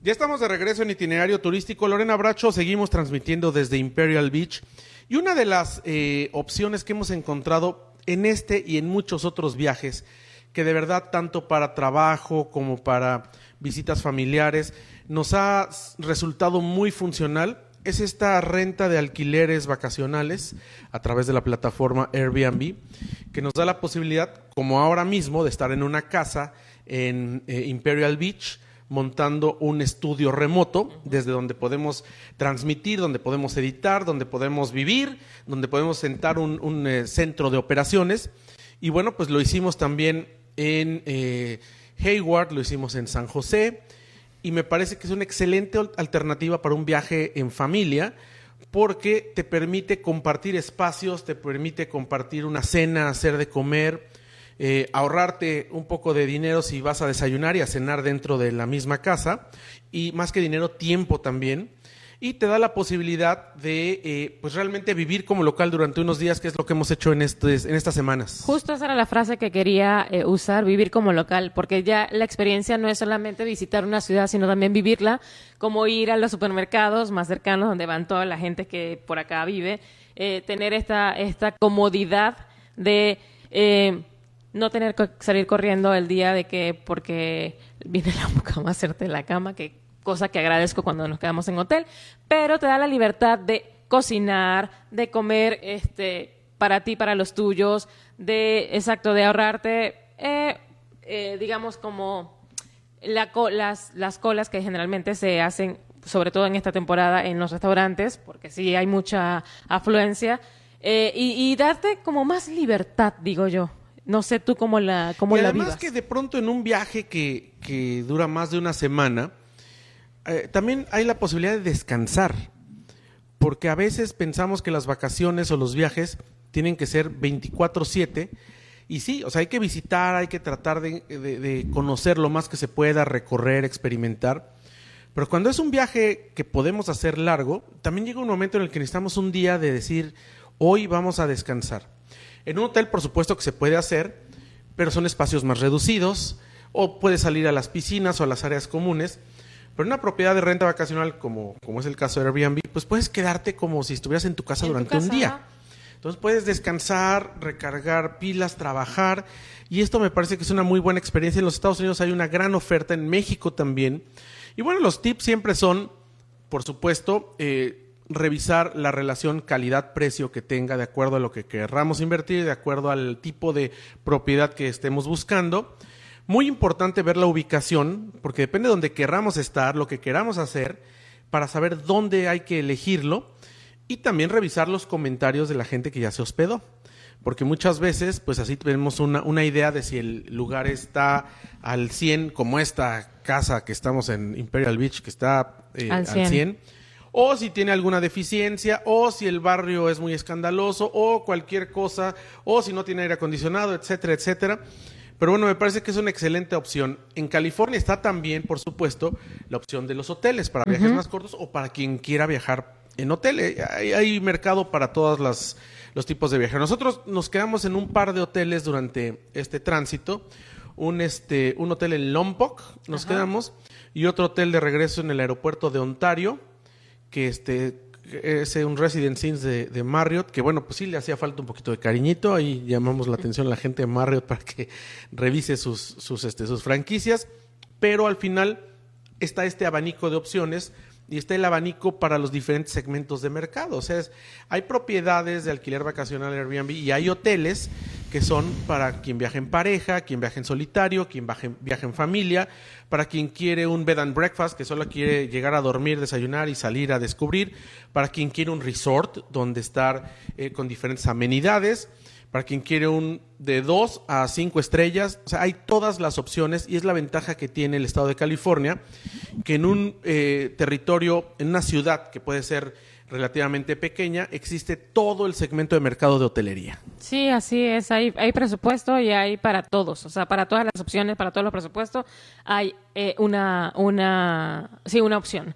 Ya estamos de regreso en Itinerario Turístico. Lorena Bracho, seguimos transmitiendo desde Imperial Beach. Y una de las opciones que hemos encontrado en este y en muchos otros viajes, que de verdad tanto para trabajo como para visitas familiares, nos ha resultado muy funcional, es esta renta de alquileres vacacionales a través de la plataforma Airbnb, que nos da la posibilidad, como ahora mismo, de estar en una casa en Imperial Beach, montando un estudio remoto desde donde podemos transmitir, donde podemos editar, donde podemos vivir, donde podemos sentar un centro de operaciones. Y bueno, pues lo hicimos también en Hayward, lo hicimos en San José, y me parece que es una excelente alternativa para un viaje en familia, porque te permite compartir espacios, te permite compartir una cena, hacer de comer, ahorrarte un poco de dinero si vas a desayunar y a cenar dentro de la misma casa, y más que dinero, tiempo también, y te da la posibilidad de pues realmente vivir como local durante unos días, que es lo que hemos hecho en estas semanas. Justo esa era la frase que quería usar, vivir como local, porque ya la experiencia no es solamente visitar una ciudad, sino también vivirla, como ir a los supermercados más cercanos donde van toda la gente que por acá vive, tener esta comodidad de no tener que salir corriendo el día de que porque viene la mucama a hacerte la cama, que cosa que agradezco cuando nos quedamos en hotel, pero te da la libertad de cocinar, de comer para ti, para los tuyos, de ahorrarte, digamos, como las colas que generalmente se hacen, sobre todo en esta temporada, en los restaurantes, porque sí hay mucha afluencia, y darte como más libertad, digo yo. No sé tú cómo la vivas. Y además que de pronto en un viaje que dura más de una semana, también hay la posibilidad de descansar, porque a veces pensamos que las vacaciones o los viajes tienen que ser 24/7, y sí, o sea, hay que visitar, hay que tratar de conocer lo más que se pueda, recorrer, experimentar, pero cuando es un viaje que podemos hacer largo, también llega un momento en el que necesitamos un día de decir, hoy vamos a descansar. En un hotel, por supuesto que se puede hacer, pero son espacios más reducidos, o puedes salir a las piscinas o a las áreas comunes. Pero en una propiedad de renta vacacional, como es el caso de Airbnb, pues puedes quedarte como si estuvieras en tu casa durante un día. Entonces puedes descansar, recargar pilas, trabajar, y esto me parece que es una muy buena experiencia. En los Estados Unidos hay una gran oferta, en México también. Y bueno, los tips siempre son, por supuesto, revisar la relación calidad-precio que tenga de acuerdo a lo que querramos invertir, de acuerdo al tipo de propiedad que estemos buscando. Muy importante ver la ubicación, porque depende de donde querramos estar, lo que queramos hacer, para saber dónde hay que elegirlo, y también revisar los comentarios de la gente que ya se hospedó, porque muchas veces pues así tenemos una idea de si el lugar está al 100, como esta casa que estamos en Imperial Beach, que está al 100, o si tiene alguna deficiencia, o si el barrio es muy escandaloso, o cualquier cosa, o si no tiene aire acondicionado, etcétera, etcétera. Pero bueno, me parece que es una excelente opción. En California está también, por supuesto, la opción de los hoteles para viajes más cortos o para quien quiera viajar en hotel. Hay mercado para todos los tipos de viajes. Nosotros nos quedamos en un par de hoteles durante este tránsito. Un hotel en Lompoc nos quedamos, y otro hotel de regreso en el aeropuerto de Ontario, que es un Residence Inn de Marriott, que bueno, pues sí le hacía falta un poquito de cariñito. Ahí llamamos la atención a la gente de Marriott para que revise sus franquicias, pero al final está este abanico de opciones, y está el abanico para los diferentes segmentos de mercado. O sea, hay propiedades de alquiler vacacional Airbnb, y hay hoteles que son para quien viaja en pareja, quien viaja en solitario, quien viaja en familia, para quien quiere un bed and breakfast, que solo quiere llegar a dormir, desayunar y salir a descubrir, para quien quiere un resort donde estar con diferentes amenidades, para quien quiere un de 2 a 5 estrellas. O sea, hay todas las opciones, y es la ventaja que tiene el estado de California, que en un territorio, en una ciudad que puede ser relativamente pequeña, existe todo el segmento de mercado de hotelería. Sí, así es. Hay presupuesto, y hay para todos. O sea, para todas las opciones, para todos los presupuestos, hay una opción.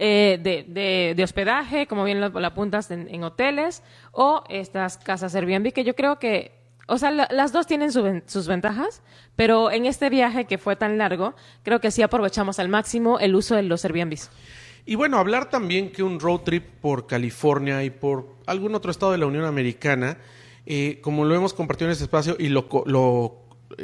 De hospedaje, como bien lo apuntas, en hoteles, o estas casas Airbnb, que yo creo que O sea, las dos tienen sus ventajas, pero en este viaje que fue tan largo, creo que sí aprovechamos al máximo el uso de los Airbnbs. Y bueno, hablar también que un road trip por California y por algún otro estado de la Unión Americana, como lo hemos compartido en este espacio y lo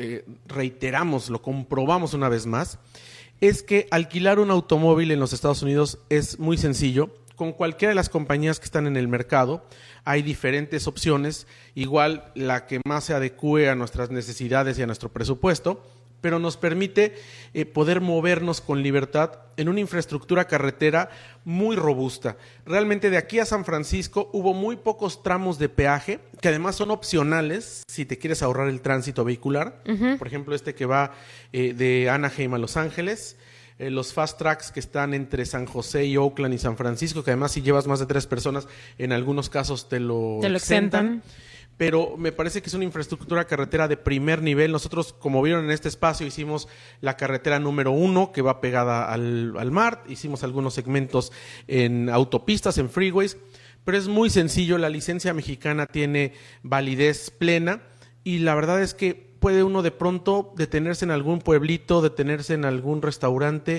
reiteramos, lo comprobamos una vez más, es que alquilar un automóvil en los Estados Unidos es muy sencillo. Con cualquiera de las compañías que están en el mercado hay diferentes opciones, igual la que más se adecue a nuestras necesidades y a nuestro presupuesto, pero nos permite poder movernos con libertad en una infraestructura carretera muy robusta. Realmente de aquí a San Francisco hubo muy pocos tramos de peaje, que además son opcionales si te quieres ahorrar el tránsito vehicular. Uh-huh. Por ejemplo, este que va de Anaheim a Los Ángeles. Los fast tracks que están entre San José y Oakland y San Francisco, que además si llevas más de 3 personas, en algunos casos te lo exentan. Pero me parece que es una infraestructura carretera de primer nivel. Nosotros, como vieron en este espacio, hicimos la carretera número 1 que va pegada al mar. Hicimos algunos segmentos en autopistas, en freeways. Pero es muy sencillo. La licencia mexicana tiene validez plena. Y la verdad es que puede uno de pronto detenerse en algún pueblito, detenerse en algún restaurante,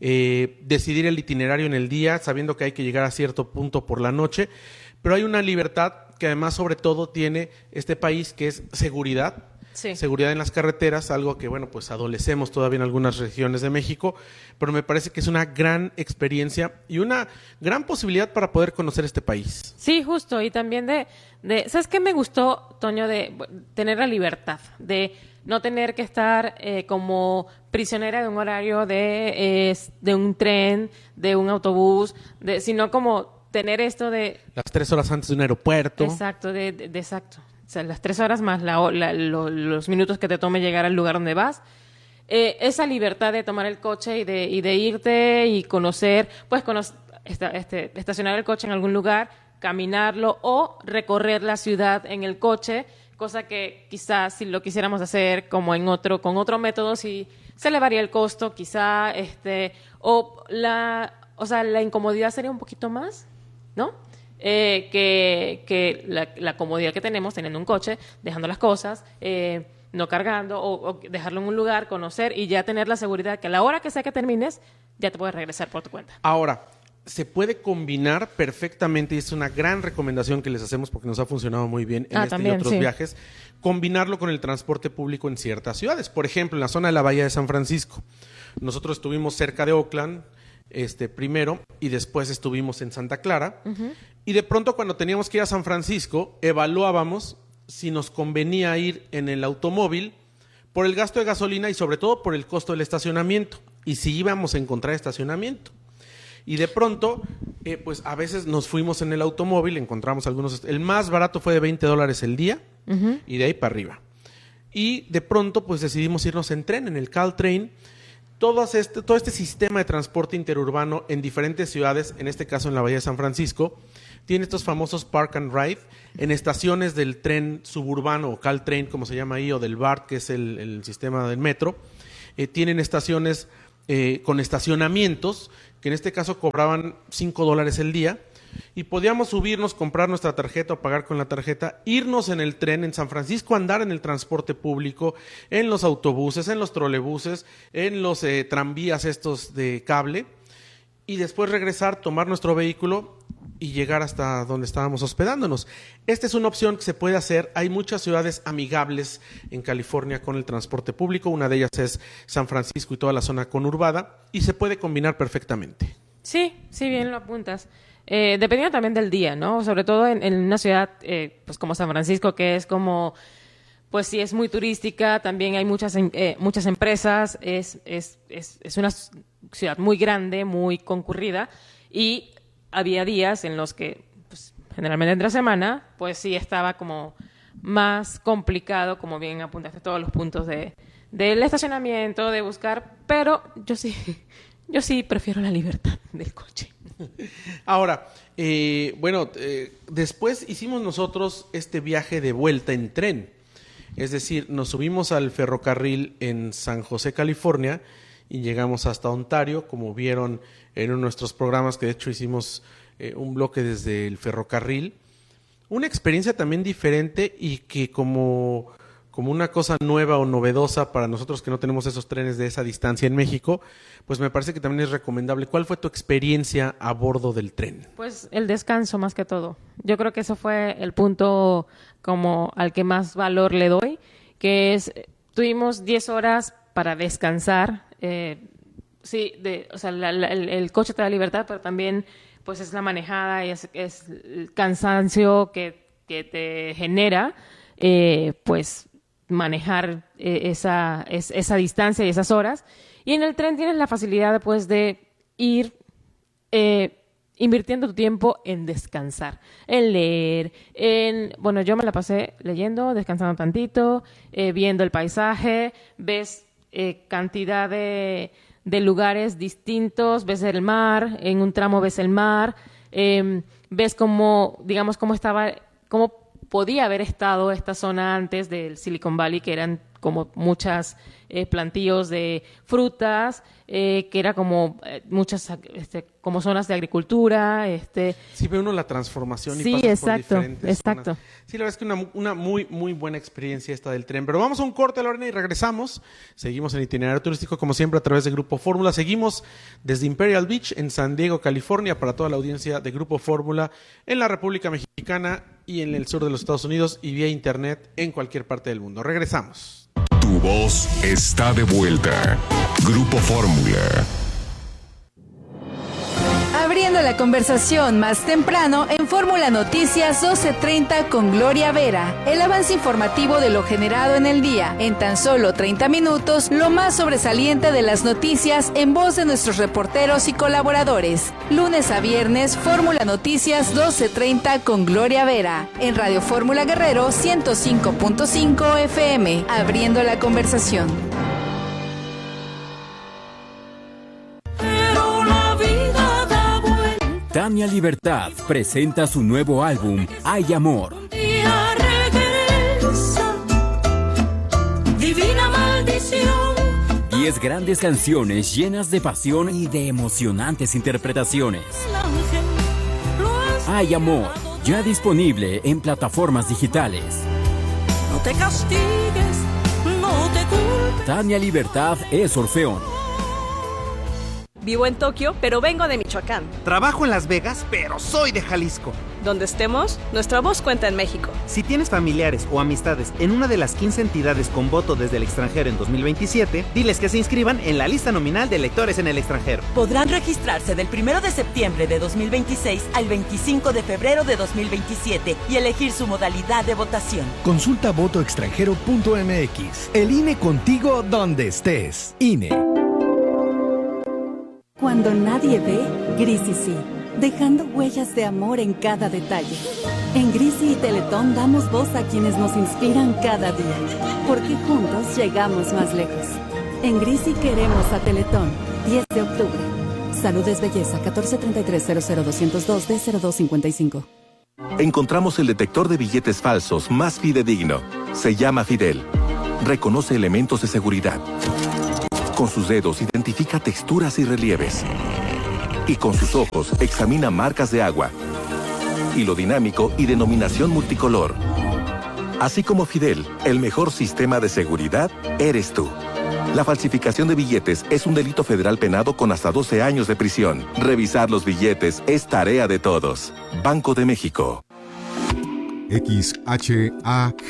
decidir el itinerario en el día, sabiendo que hay que llegar a cierto punto por la noche. Pero hay una libertad que además sobre todo tiene este país, que es seguridad. Sí. Seguridad en las carreteras, algo que bueno, pues adolecemos todavía en algunas regiones de México, pero me parece que es una gran experiencia y una gran posibilidad para poder conocer este país. Sí, justo, y también ¿sabes qué me gustó, Toño? De tener la libertad, de no tener que estar como prisionera de un horario de un tren, de un autobús, sino como tener esto de... Las 3 horas antes de un aeropuerto. Exacto, exacto. O sea, las 3 horas más los minutos que te tome llegar al lugar donde vas. Esa libertad de tomar el coche y de irte y conocer, pues estacionar el coche en algún lugar, caminarlo o recorrer la ciudad en el coche, cosa que quizás si lo quisiéramos hacer como con otro método, sí se elevaría el costo, quizá, la incomodidad sería un poquito más, ¿no? Que la comodidad que tenemos teniendo un coche, dejando las cosas, no cargando o dejarlo en un lugar, conocer y ya tener la seguridad que a la hora que sea que termines, ya te puedes regresar por tu cuenta. Ahora, se puede combinar perfectamente, y es una gran recomendación que les hacemos porque nos ha funcionado muy bien en también, y otros sí. viajes, combinarlo con el transporte público en ciertas ciudades. Por ejemplo, en la zona de la Bahía de San Francisco. Nosotros estuvimos cerca de Oakland, primero, y después estuvimos en Santa Clara. Uh-huh. Y de pronto cuando teníamos que ir a San Francisco, evaluábamos si nos convenía ir en el automóvil por el gasto de gasolina y sobre todo por el costo del estacionamiento, y si íbamos a encontrar estacionamiento. Y de pronto, pues a veces nos fuimos en el automóvil, encontramos algunos... El más barato fue de $20 el día, uh-huh, y de ahí para arriba. Y de pronto, pues decidimos irnos en tren, en el Caltrain. Todo este sistema de transporte interurbano en diferentes ciudades, en este caso en la Bahía de San Francisco, tiene estos famosos Park and Ride en estaciones del tren suburbano o Caltrain, como se llama ahí, o del BART, que es el sistema del metro. Tienen estaciones con estacionamientos, que en este caso cobraban $5 el día, y podíamos subirnos, comprar nuestra tarjeta o pagar con la tarjeta, irnos en el tren en San Francisco, andar en el transporte público, en los autobuses, en los trolebuses, en los tranvías estos de cable, y después regresar, tomar nuestro vehículo y llegar hasta donde estábamos hospedándonos. Esta es una opción que se puede hacer. Hay muchas ciudades amigables en California con el transporte público. Una de ellas es San Francisco y toda la zona conurbada, y se puede combinar perfectamente. Sí, bien lo apuntas. Dependiendo también del día, ¿no? Sobre todo en una ciudad pues como San Francisco, que es como, pues sí, es muy turística, también hay muchas empresas, es una ciudad muy grande, muy concurrida, y había días en los que, pues, generalmente entre semana, pues sí estaba como más complicado, como bien apuntaste todos los puntos del estacionamiento, de buscar, pero yo sí prefiero la libertad del coche. Ahora, después hicimos nosotros este viaje de vuelta en tren. Es decir, nos subimos al ferrocarril en San José, California, y llegamos hasta Ontario, como vieron en uno de nuestros programas, que de hecho hicimos un bloque desde el ferrocarril. una experiencia también diferente y que como una cosa nueva o novedosa para nosotros que no tenemos esos trenes de esa distancia en México, pues me parece que también es recomendable. ¿Cuál fue tu experiencia a bordo del tren? Pues el descanso más que todo. Yo creo que eso fue el punto como al que más valor le doy, que es, tuvimos 10 horas para descansar. Sí, o sea, el coche te da libertad, pero también pues es la manejada y es el cansancio que te genera, pues manejar esa distancia y esas horas. Y en el tren tienes la facilidad pues, de ir invirtiendo tu tiempo en descansar, en leer, bueno, yo me la pasé leyendo, descansando tantito, viendo el paisaje, ves cantidad de lugares distintos, ves el mar, en un tramo ves el mar, ves cómo, digamos, cómo podía haber estado esta zona antes del Silicon Valley, que eran como muchas plantíos de frutas, que era como muchas como zonas de agricultura. Sí, ve uno la transformación y sí, pasa exacto, por diferentes exacto. zonas. Sí, la verdad es que una muy, muy buena experiencia esta del tren. Pero vamos a un corte, Lorena, y regresamos. Seguimos en itinerario turístico, como siempre, a través de Grupo Fórmula. Seguimos desde Imperial Beach, en San Diego, California, para toda la audiencia de Grupo Fórmula en la República Mexicana y en el sur de los Estados Unidos y vía internet en cualquier parte del mundo. Regresamos. Tu voz está de vuelta. Grupo Fórmula. Abriendo la conversación más temprano en Fórmula Noticias 12:30 con Gloria Vera. El avance informativo de lo generado en el día. En tan solo 30 minutos, lo más sobresaliente de las noticias en voz de nuestros reporteros y colaboradores. Lunes a viernes, Fórmula Noticias 12:30 con Gloria Vera. En Radio Fórmula Guerrero 105.5 FM. Abriendo la conversación. Tania Libertad presenta su nuevo álbum, Hay Amor. Divina maldición. 10 grandes canciones llenas de pasión y de emocionantes interpretaciones. Hay Amor, ya disponible en plataformas digitales. No te castigues, no te culpes. Tania Libertad es Orfeón. Vivo en Tokio, pero vengo de Michoacán. Trabajo en Las Vegas, pero soy de Jalisco. Donde estemos, nuestra voz cuenta en México. Si tienes familiares o amistades en una de las 15 entidades con voto desde el extranjero en 2027, diles que se inscriban en la lista nominal de electores en el extranjero. Podrán registrarse del 1 de septiembre de 2026 al 25 de febrero de 2027 y elegir su modalidad de votación. Consulta votoextranjero.mx. El INE contigo donde estés. INE. Cuando nadie ve, Grisi sí, dejando huellas de amor en cada detalle. En Grisi y Teletón damos voz a quienes nos inspiran cada día, porque juntos llegamos más lejos. En Grisi queremos a Teletón, 10 de octubre. Salud es belleza, 1433-00202-D0255. Encontramos el detector de billetes falsos más fidedigno. Se llama Fidel. Reconoce elementos de seguridad. Con sus dedos identifica texturas y relieves. Y con sus ojos examina marcas de agua, hilo dinámico y denominación multicolor. Así como Fidel, el mejor sistema de seguridad eres tú. La falsificación de billetes es un delito federal penado con hasta 12 años de prisión. Revisar los billetes es tarea de todos. Banco de México. XHAGR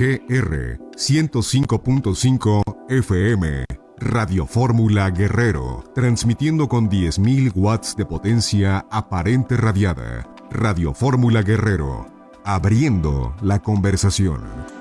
105.5 FM. Radio Fórmula Guerrero, transmitiendo con 10.000 watts de potencia aparente radiada. Radio Fórmula Guerrero, abriendo la conversación.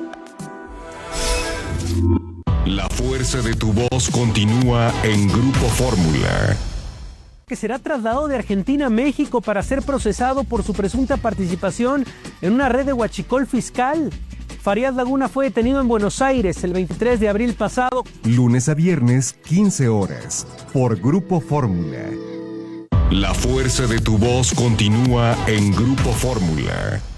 La fuerza de tu voz continúa en Grupo Fórmula. Que será trasladado de Argentina a México para ser procesado por su presunta participación en una red de huachicol fiscal. Farías Laguna fue detenido en Buenos Aires el 23 de abril pasado. Lunes a viernes, 15 horas, por Grupo Fórmula. La fuerza de tu voz continúa en Grupo Fórmula.